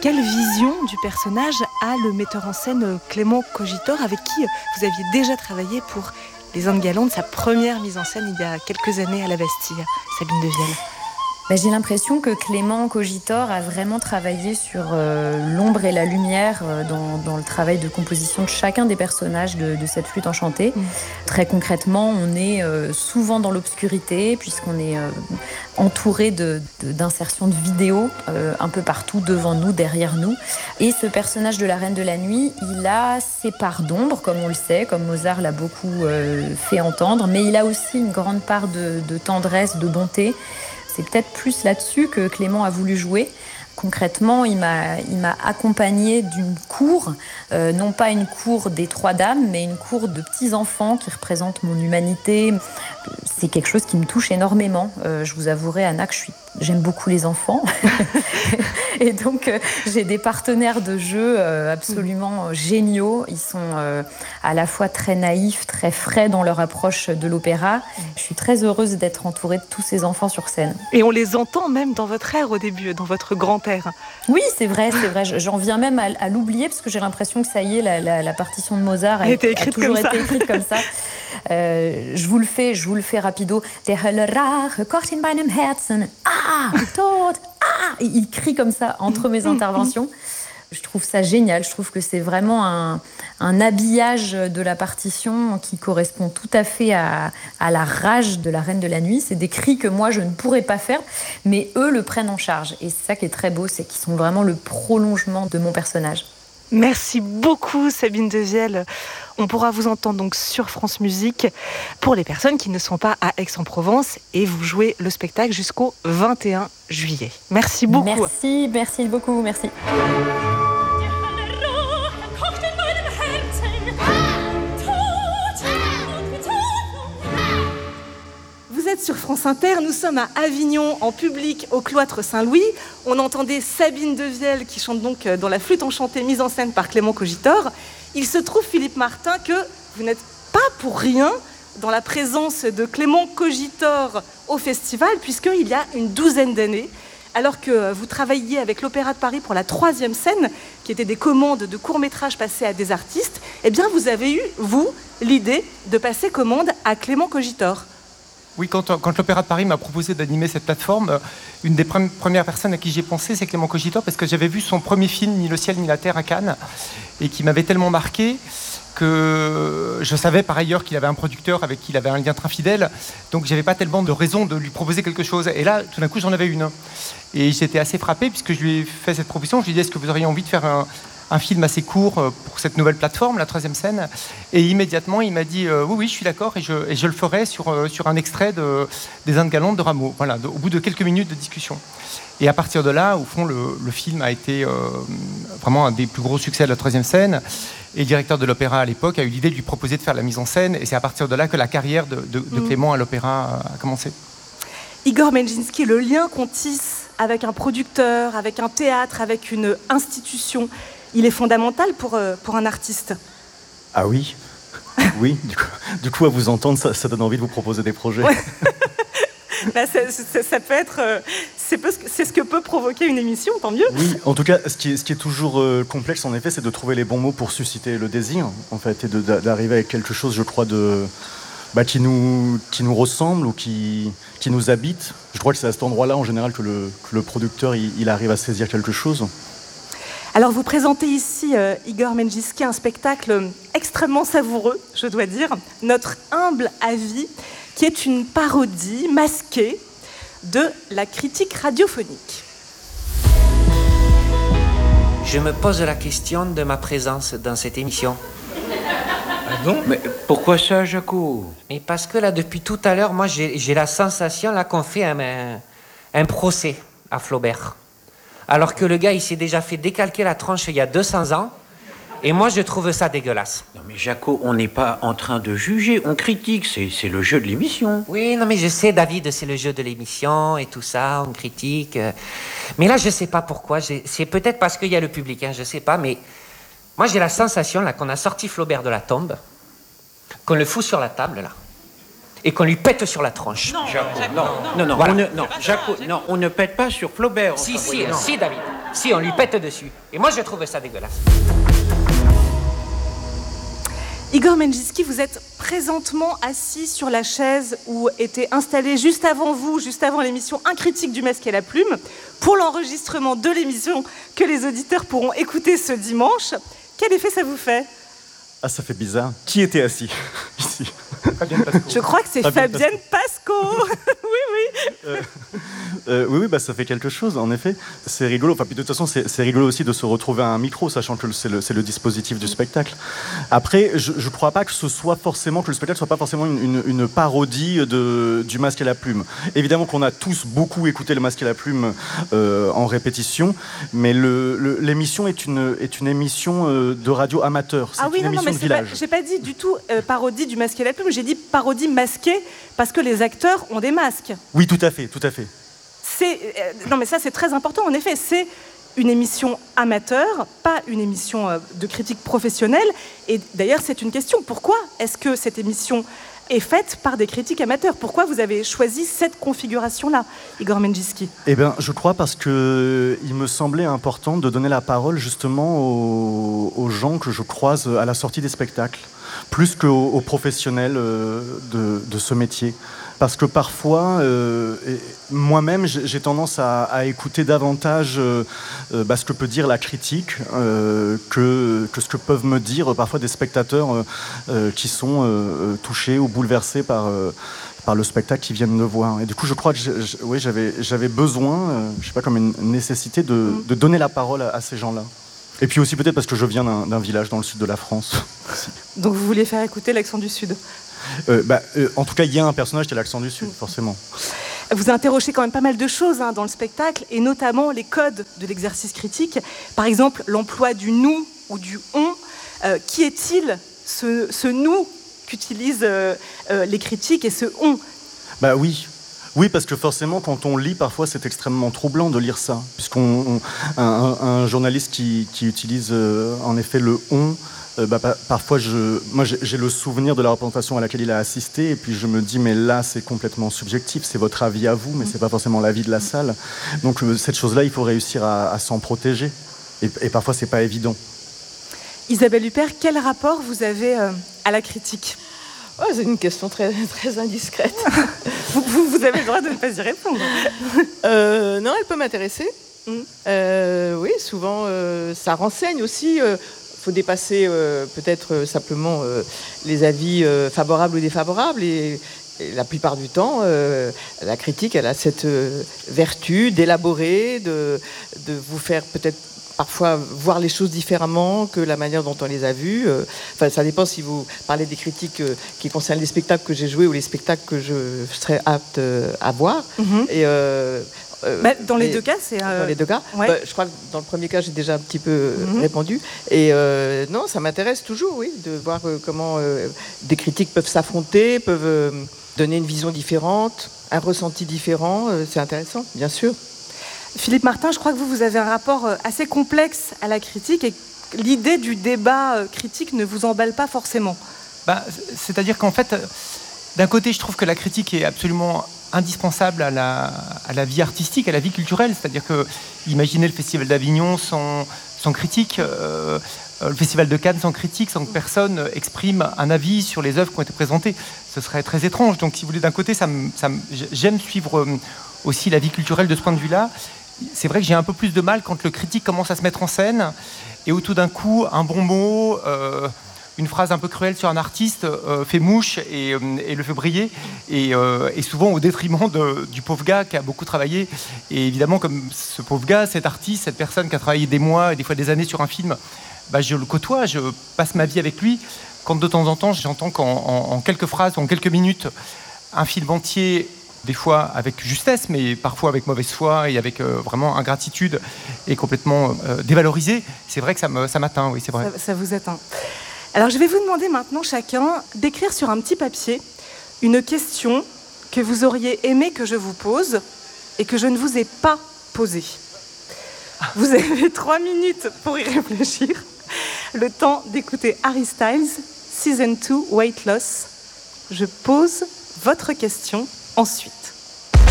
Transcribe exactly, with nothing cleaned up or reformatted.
Quelle vision du personnage a le metteur en scène Clément Cogitor, avec qui vous aviez déjà travaillé pour Les Indes galantes, sa première mise en scène il y a quelques années à la Bastille, Sabine Devielle? Bah, j'ai l'impression que Clément Cogitor a vraiment travaillé sur euh, l'ombre et la lumière euh, dans, dans le travail de composition de chacun des personnages de, de cette flûte enchantée. Mmh. Très concrètement, on est euh, souvent dans l'obscurité puisqu'on est euh, entouré de, de, d'insertions de vidéos euh, un peu partout devant nous, derrière nous. Et ce personnage de la Reine de la Nuit, il a ses parts d'ombre, comme on le sait, comme Mozart l'a beaucoup euh, fait entendre, mais il a aussi une grande part de, de tendresse, de bonté. C'est peut-être plus là-dessus que Clément a voulu jouer. Concrètement, il m'a, il m'a accompagnée d'une cour, euh, non pas une cour des trois dames, mais une cour de petits-enfants qui représentent mon humanité. C'est quelque chose qui me touche énormément. Euh, je vous avouerai, Anna, que je suis, j'aime beaucoup les enfants. Et donc, euh, j'ai des partenaires de jeu euh, absolument géniaux. Ils sont euh, à la fois très naïfs, très frais dans leur approche de l'opéra. Je suis très heureuse d'être entourée de tous ces enfants sur scène. Et on les entend même dans votre air au début, dans votre grand air. Oui, c'est vrai, c'est vrai. J'en viens même à, à l'oublier parce que j'ai l'impression que ça y est, la, la, la partition de Mozart a, a, a toujours été écrite comme ça. Euh, je vous le fais, je vous le fais rapido. Der Hölle Rache, kocht in meinem Herzen. Ah, Tod, ah. Et il crie comme ça entre mes interventions. Je trouve ça génial. Je trouve que c'est vraiment un, un habillage de la partition qui correspond tout à fait à, à la rage de la Reine de la Nuit. C'est des cris que moi, je ne pourrais pas faire, mais eux le prennent en charge. Et c'est ça qui est très beau, c'est qu'ils sont vraiment le prolongement de mon personnage. Merci beaucoup Sabine Devielle. On pourra vous entendre donc sur France Musique pour les personnes qui ne sont pas à Aix-en-Provence, et vous jouez le spectacle jusqu'au vingt et un juillet. Merci beaucoup. Merci, merci beaucoup, merci. Vous êtes sur France Inter, nous sommes à Avignon, en public au cloître Saint-Louis. On entendait Sabine Devielle qui chante donc dans la flûte enchantée mise en scène par Clément Cogitor. Il se trouve, Philippe Martin, que vous n'êtes pas pour rien dans la présence de Clément Cogitor au festival, puisqu'il y a une douzaine d'années, alors que vous travailliez avec l'Opéra de Paris pour la troisième scène, qui était des commandes de courts-métrages passés à des artistes, eh bien vous avez eu, vous, l'idée de passer commande à Clément Cogitor. Oui, quand, quand l'Opéra de Paris m'a proposé d'animer cette plateforme, une des pre- premières personnes à qui j'ai pensé, c'est Clément Cogitor, parce que j'avais vu son premier film, Ni le ciel ni la terre, à Cannes, et qui m'avait tellement marqué que je savais par ailleurs qu'il avait un producteur avec qui il avait un lien très fidèle, donc j'avais pas tellement de raison de lui proposer quelque chose. Et là, tout d'un coup, j'en avais une. Et j'étais assez frappé, puisque je lui ai fait cette proposition. Je lui ai dit, est-ce que vous auriez envie de faire un, un film assez court pour cette nouvelle plateforme, la troisième scène? Et immédiatement, il m'a dit, euh, oui, oui, je suis d'accord, et je, et je le ferai sur, euh, sur un extrait de, des Indes galantes de Rameau, voilà, de, au bout de quelques minutes de discussion. Et à partir de là, au fond, le, le film a été euh, vraiment un des plus gros succès de la troisième scène. Et le directeur de l'opéra à l'époque a eu l'idée de lui proposer de faire la mise en scène. Et c'est à partir de là que la carrière de, de, de Clément à l'opéra a commencé. Igor Menjinski, le lien qu'on tisse avec un producteur, avec un théâtre, avec une institution, il est fondamental pour, pour un artiste. Ah oui, oui. Du coup, du coup, à vous entendre, ça, ça donne envie de vous proposer des projets. Ouais. Bah, ça, ça, ça peut être, c'est, peu, c'est ce que peut provoquer une émission, tant mieux. Oui, en tout cas, ce qui est, ce qui est toujours euh, complexe, en effet, c'est de trouver les bons mots pour susciter le désir, en fait, et de, d'arriver avec quelque chose, je crois, de, bah, qui, nous, qui nous ressemble ou qui, qui nous habite. Je crois que c'est à cet endroit-là, en général, que le, que le producteur il, il arrive à saisir quelque chose. Alors, vous présentez ici, euh, Igor Menjinski, un spectacle extrêmement savoureux, je dois dire, Notre humble avis, qui est une parodie masquée de la critique radiophonique. Je me pose la question de ma présence dans cette émission. Ah bon ? Mais pourquoi ça, Jaco ? Mais parce que là, depuis tout à l'heure, moi, j'ai, j'ai la sensation là qu'on fait un, un, un procès à Flaubert. Alors que le gars, il s'est déjà fait décalquer la tronche il y a deux cents ans. Et moi, je trouve ça dégueulasse. Non mais Jaco, on n'est pas en train de juger, on critique, c'est, c'est le jeu de l'émission. Oui, non mais je sais, David, c'est le jeu de l'émission et tout ça, on critique. Mais là, je sais pas pourquoi, j'ai... c'est peut-être parce qu'il y a le public, hein, je sais pas, mais moi, j'ai la sensation là qu'on a sorti Flaubert de la tombe, qu'on le fout sur la table, là, et qu'on lui pète sur la tronche. Non, Jaco, non, non, non, non, voilà. on ne, non, Jaco, non, on ne pète pas sur Flaubert. Si, enfin, si, oui, si, David. Si, on lui pète dessus. Et moi, je trouve ça dégueulasse. Igor Menjinski, vous êtes présentement assis sur la chaise où était installé juste avant vous, juste avant l'émission Un critique du masque et la plume, pour l'enregistrement de l'émission que les auditeurs pourront écouter ce dimanche. Quel effet ça vous fait ? Ah, ça fait bizarre. Qui était assis ici ? Fabienne Pasco. Je crois que c'est Fabienne Fabienne Pasco. Oui, oui. Euh, euh, oui, oui, bah, ça fait quelque chose, en effet. C'est rigolo. Enfin, puis de toute façon, c'est, c'est rigolo aussi de se retrouver à un micro, sachant que c'est le, c'est le dispositif du spectacle. Après, je ne crois pas que ce soit forcément, que le spectacle soit pas forcément une, une, une parodie de, du Masque et la Plume. Évidemment qu'on a tous beaucoup écouté le Masque et la Plume euh, en répétition, mais le, le, l'émission est une, est une émission euh, de radio amateur. C'est Ah oui, une non, non, émission mais de c'est pas, village. j'ai pas dit du tout euh, parodie du Masque et la Plume, j'ai dit parodie masquée parce que les acteurs ont des masques. Oui, tout à fait, tout à fait. C'est, euh, non, mais ça, c'est très important. En effet, c'est une émission amateur, pas une émission euh, de critique professionnelle. Et d'ailleurs, c'est une question. Pourquoi est-ce que cette émission est faite par des critiques amateurs ? Pourquoi vous avez choisi cette configuration-là, Igor Menjinski ? Eh bien, je crois parce que il me semblait important de donner la parole justement aux, aux gens que je croise à la sortie des spectacles, plus qu'aux aux professionnels euh, de, de ce métier. Parce que parfois, euh, moi-même, j'ai tendance à, à écouter davantage euh, bah, ce que peut dire la critique euh, que, que ce que peuvent me dire parfois des spectateurs euh, euh, qui sont euh, touchés ou bouleversés par, euh, par le spectacle qu'ils viennent de voir. Et du coup, je crois que je, je, oui, j'avais, j'avais besoin, euh, je sais pas, comme une nécessité de, de donner la parole à, à ces gens-là. Et puis aussi peut-être parce que je viens d'un, d'un village dans le sud de la France. Donc vous voulez faire écouter l'accent du Sud ? Euh, bah, euh, en tout cas, il y a un personnage qui a l'accent du Sud, forcément. Vous interrogez quand même pas mal de choses hein, dans le spectacle, et notamment les codes de l'exercice critique. Par exemple, l'emploi du nous ou du on. Euh, qui est-il, ce, ce nous qu'utilisent euh, euh, les critiques et ce on ? Bah oui. Oui, parce que forcément, quand on lit, parfois, c'est extrêmement troublant de lire ça. Puisqu'on, on, un, un journaliste qui, qui utilise euh, en effet le on, Euh, bah, bah, parfois, je, moi, j'ai, j'ai le souvenir de la représentation à laquelle il a assisté, et puis je me dis, mais là, c'est complètement subjectif, c'est votre avis à vous, mais c'est pas forcément l'avis de la salle. Donc, euh, cette chose-là, il faut réussir à, à s'en protéger, et, et parfois, c'est pas évident. Isabelle Huppert, quel rapport vous avez euh, à la critique ? Oh, c'est une question très, très indiscrète. vous, vous, vous avez le droit de ne pas y répondre. euh, non, elle peut m'intéresser. Mm. Euh, oui, souvent, euh, ça renseigne aussi. Il euh, faut dépasser euh, peut-être euh, simplement euh, les avis euh, favorables ou défavorables. Et, et la plupart du temps, euh, la critique, elle a cette euh, vertu d'élaborer, de, de vous faire peut-être parfois voir les choses différemment que la manière dont on les a vues. Enfin, ça dépend si vous parlez des critiques euh, qui concernent les spectacles que j'ai joués ou les spectacles que je serais apte euh, à voir. Mm-hmm. Et euh, Euh, bah, dans les deux cas, c'est... Euh... Dans les deux cas. Ouais. Bah, je crois que dans le premier cas, j'ai déjà un petit peu mm-hmm. répondu. Et euh, non, ça m'intéresse toujours, oui, de voir euh, comment euh, des critiques peuvent s'affronter, peuvent euh, donner une vision différente, un ressenti différent. Euh, c'est intéressant, bien sûr. Philippe Martin, je crois que vous, vous avez un rapport assez complexe à la critique et l'idée du débat critique ne vous emballe pas forcément. Bah, c'est-à-dire qu'en fait, d'un côté, je trouve que la critique est absolument indispensable à la, à la vie artistique, à la vie culturelle. C'est-à-dire que, imaginez le Festival d'Avignon sans, sans critique, euh, le Festival de Cannes sans critique, sans que personne exprime un avis sur les œuvres qui ont été présentées. Ce serait très étrange. Donc, si vous voulez, d'un côté, ça me, ça me, j'aime suivre aussi la vie culturelle de ce point de vue-là. C'est vrai que j'ai un peu plus de mal quand le critique commence à se mettre en scène et où tout d'un coup, un bon mot... Euh, une phrase un peu cruelle sur un artiste euh, fait mouche et, euh, et le fait briller, et, euh, et souvent au détriment de, du pauvre gars qui a beaucoup travaillé. Et évidemment, comme ce pauvre gars, cet artiste, cette personne qui a travaillé des mois et des fois des années sur un film, bah, je le côtoie, je passe ma vie avec lui. Quand de temps en temps, j'entends qu'en en, en quelques phrases, en quelques minutes, un film entier, des fois avec justesse, mais parfois avec mauvaise foi et avec euh, vraiment ingratitude, est complètement euh, dévalorisé, c'est vrai que ça, me, ça m'atteint, oui, c'est vrai. Ça, ça vous atteint. Alors, je vais vous demander maintenant chacun d'écrire sur un petit papier une question que vous auriez aimé que je vous pose et que je ne vous ai pas posée. Vous avez trois minutes pour y réfléchir. Le temps d'écouter Harry Styles, Season deux, Weight Loss. Je pose votre question ensuite.